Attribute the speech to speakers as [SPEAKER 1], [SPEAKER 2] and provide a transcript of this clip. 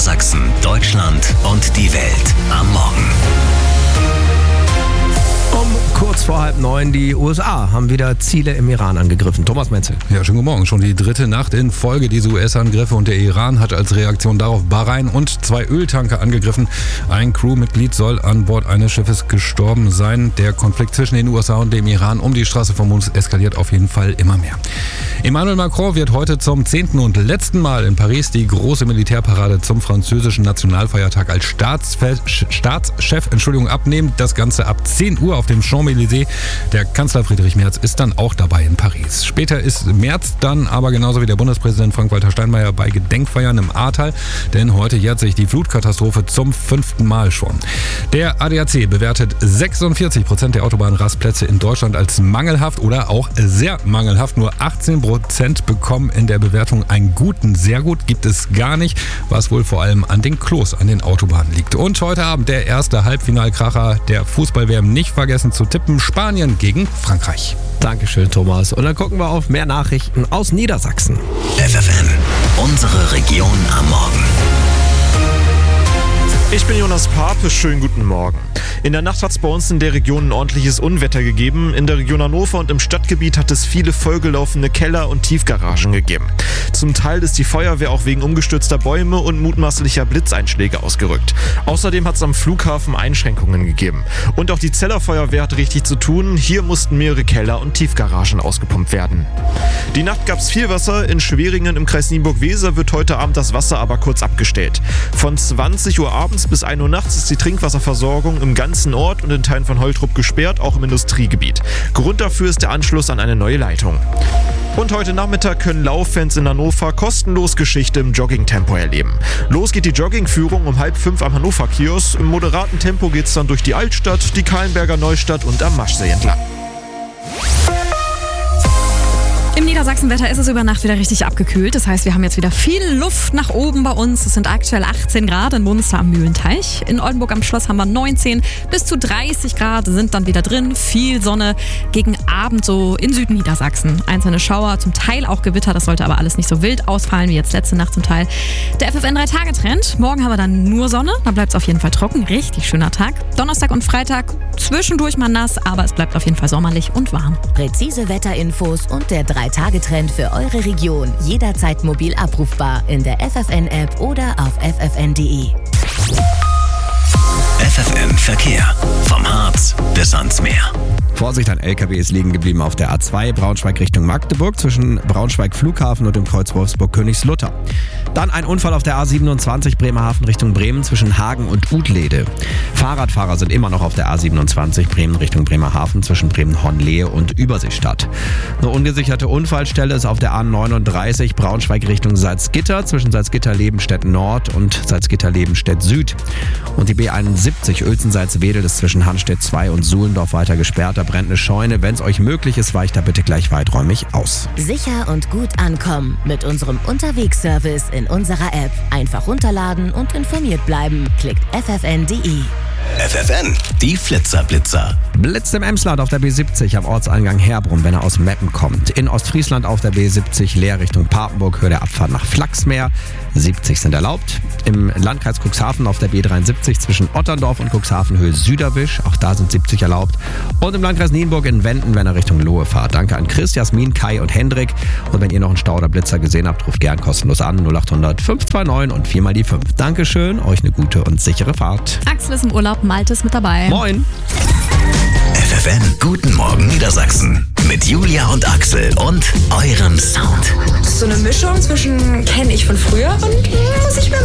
[SPEAKER 1] Niedersachsen, Deutschland und die Welt am Morgen.
[SPEAKER 2] Um kurz vor 8:30 die USA haben wieder Ziele im Iran angegriffen. Thomas Menzel.
[SPEAKER 3] Ja, schönen guten Morgen. Schon die dritte Nacht in Folge diese US-Angriffe und der Iran hat als Reaktion darauf Bahrain und 2 Öltanker angegriffen. Ein Crewmitglied soll an Bord eines Schiffes gestorben sein. Der Konflikt zwischen den USA und dem Iran um die Straße vom Mond eskaliert auf jeden Fall immer mehr. Emmanuel Macron wird heute zum 10. und letzten Mal in Paris die große Militärparade zum französischen Nationalfeiertag als Staatschef abnehmen. Das Ganze ab 10 Uhr auf dem Champs-Élysées. Der Kanzler Friedrich Merz ist dann auch dabei in Paris. Später ist Merz dann aber genauso wie der Bundespräsident Frank-Walter Steinmeier bei Gedenkfeiern im Ahrtal, denn heute jährt sich die Flutkatastrophe zum 5. Mal schon. Der ADAC bewertet 46% der Autobahnrastplätze in Deutschland als mangelhaft oder auch sehr mangelhaft. Nur 18% bekommen in der Bewertung einen guten, sehr gut gibt es gar nicht, was wohl vor allem an den Klos an den Autobahnen liegt. Und heute Abend der erste Halbfinalkracher der Fußball-WM, nicht vergessen zu tippen, Spanien gegen Frankreich.
[SPEAKER 2] Dankeschön, Thomas. Und dann gucken wir auf mehr Nachrichten aus Niedersachsen.
[SPEAKER 1] FFN, unsere Region am Morgen.
[SPEAKER 4] Ich bin Jonas Pape, schönen guten Morgen. In der Nacht hat es bei uns in der Region ein ordentliches Unwetter gegeben. In der Region Hannover und im Stadtgebiet hat es viele vollgelaufene Keller- und Tiefgaragen gegeben. Zum Teil ist die Feuerwehr auch wegen umgestürzter Bäume und mutmaßlicher Blitzeinschläge ausgerückt. Außerdem hat es am Flughafen Einschränkungen gegeben. Und auch die Zeller Feuerwehr hat richtig zu tun. Hier mussten mehrere Keller- und Tiefgaragen ausgepumpt werden. Die Nacht gab es viel Wasser. In Schweringen im Kreis Nienburg-Weser wird heute Abend das Wasser aber kurz abgestellt. Von 20 Uhr abends bis 1 Uhr nachts ist die Trinkwasserversorgung im ganzen Ort und in Teilen von Holtrup gesperrt, auch im Industriegebiet. Grund dafür ist der Anschluss an eine neue Leitung. Und heute Nachmittag können Lauffans in Hannover kostenlos Geschichte im Joggingtempo erleben. Los geht die Joggingführung um 4:30 am Hannover-Kiosk. Im moderaten Tempo geht's dann durch die Altstadt, die Kahlenberger Neustadt und am Maschsee entlang.
[SPEAKER 5] Im Niedersachsenwetter ist es über Nacht wieder richtig abgekühlt. Das heißt, wir haben jetzt wieder viel Luft nach oben bei uns. Es sind aktuell 18 Grad in Munster am Mühlenteich. In Oldenburg am Schloss haben wir 19. Bis zu 30 Grad sind dann wieder drin. Viel Sonne gegen Abend so in Südniedersachsen. Einzelne Schauer, zum Teil auch Gewitter. Das sollte aber alles nicht so wild ausfallen wie jetzt letzte Nacht zum Teil. Der FFN 3-Tage-Trend. Morgen haben wir dann nur Sonne. Da bleibt es auf jeden Fall trocken. Richtig schöner Tag. Donnerstag und Freitag zwischendurch mal nass, aber es bleibt auf jeden Fall sommerlich und warm.
[SPEAKER 6] Präzise Wetterinfos und der 3-Tage-Trend für eure Region. Jederzeit mobil abrufbar in der FFN-App oder auf ffn.de.
[SPEAKER 1] FFN Verkehr. Vom Harz bis ans Meer.
[SPEAKER 2] Vorsicht, ein LKW ist liegen geblieben auf der A2 Braunschweig Richtung Magdeburg zwischen Braunschweig Flughafen und dem Kreuz Wolfsburg-Königslutter. Dann ein Unfall auf der A27 Bremerhaven Richtung Bremen zwischen Hagen und Utlede. Fahrradfahrer sind immer noch auf der A27 Bremen Richtung Bremerhaven zwischen Bremen-Hornlehe und Überseestadt. Eine ungesicherte Unfallstelle ist auf der A39 Braunschweig Richtung Salzgitter zwischen Salzgitter-Lebenstedt Nord und Salzgitter-Lebenstedt Süd. Und die B71 Uelzen-Salzwedel ist zwischen Hanstedt 2 und Suhlendorf weiter gesperrt. Da brennt eine Scheune. Wenn es euch möglich ist, weicht da bitte gleich weiträumig aus.
[SPEAKER 6] Sicher und gut ankommen mit unserem Unterwegsservice in unserer App. Einfach runterladen und informiert bleiben. Klickt ffn.de.
[SPEAKER 1] FFN, die Flitzer-Blitzer.
[SPEAKER 2] Blitzt im Emsland auf der B70 am Ortseingang Herbrum, wenn er aus Meppen kommt. In Ostfriesland auf der B70 leer Richtung Papenburg, Höhe der Abfahrt nach Flachsmeer. 70 sind erlaubt. Im Landkreis Cuxhaven auf der B73 zwischen Otterndorf und Cuxhaven Höhe Süderwisch. Auch da sind 70 erlaubt. Und im Landkreis Nienburg in Wenden, wenn er Richtung Lohe fahrt. Danke an Chris, Jasmin, Kai und Hendrik. Und wenn ihr noch einen Stau oder Blitzer gesehen habt, ruft gern kostenlos an 0800 529 und 4 mal die 5. Dankeschön, euch eine gute und sichere Fahrt.
[SPEAKER 5] Axel ist im Urlaub, Malte ist mit dabei.
[SPEAKER 2] Moin.
[SPEAKER 1] FFN, guten Morgen Niedersachsen. Mit Julia und Axel und eurem Sound.
[SPEAKER 7] So eine Mischung zwischen kenne ich von früher und muss ich mir